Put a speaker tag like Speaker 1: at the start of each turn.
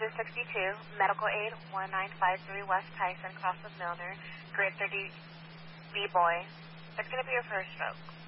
Speaker 1: Engine 62, medical aid 1953 West Tyson, cross with Milner, grade 30 B-boy. It's going to be your first stroke.